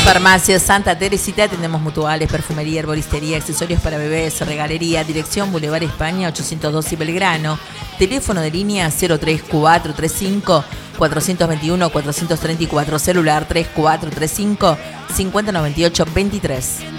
Farmacia Santa Teresita, tenemos mutuales, perfumería, herboristería, accesorios para bebés, regalería, dirección Boulevard España 812 Belgrano, teléfono de línea 03435 421 434, celular 3435 5098 23.